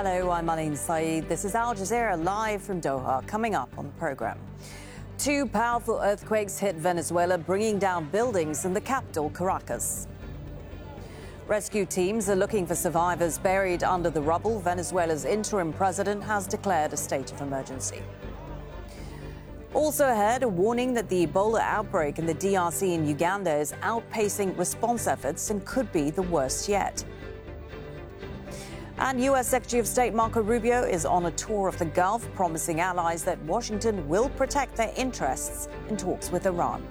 Hello, I'm Aline Saeed. This is Al Jazeera live from Doha. Coming up on the program. Two powerful earthquakes hit Venezuela, bringing down buildings in the capital, Caracas. Rescue teams are looking for survivors buried under the rubble. Venezuela's interim president has declared a state of emergency. Also ahead, a warning that the Ebola outbreak in the DRC in Uganda is outpacing response efforts and could be the worst yet. And U.S. Secretary of State Marco Rubio is on a tour of the Gulf, promising allies that Washington will protect their interests in talks with Iran.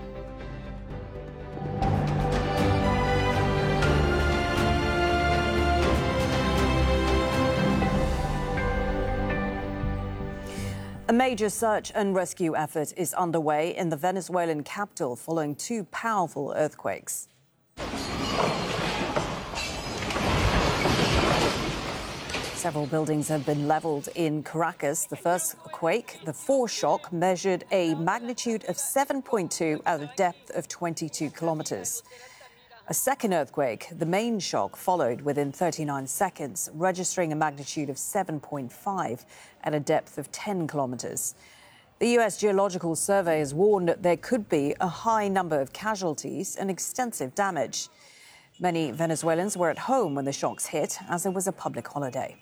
A major search and rescue effort is underway in the Venezuelan capital following two powerful earthquakes. Several buildings have been leveled in Caracas. The first quake, the foreshock, measured a magnitude of 7.2 at a depth of 22 kilometers. A second earthquake, the main shock, followed within 39 seconds, registering a magnitude of 7.5 at a depth of 10 kilometers. The U.S. Geological Survey has warned that there could be a high number of casualties and extensive damage. Many Venezuelans were at home when the shocks hit, as it was a public holiday.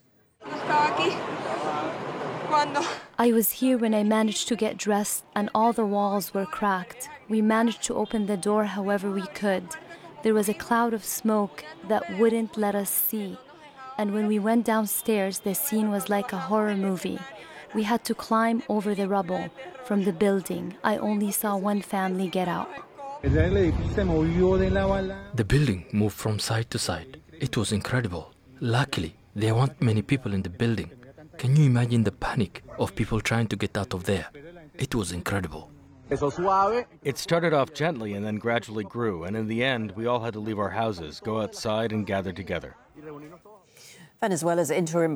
I was here when I managed to get dressed and all the walls were cracked. We managed to open the door however we could. There was a cloud of smoke that wouldn't let us see. And when we went downstairs, the scene was like a horror movie. We had to climb over the rubble from the building. I only saw one family get out. The building moved from side to side. It was incredible. Luckily, there weren't many people in the building. Can you imagine the panic of people trying to get out of there? It was incredible. It started off gently and then gradually grew, and in the end, we all had to leave our houses, go outside and gather together. Venezuela's interim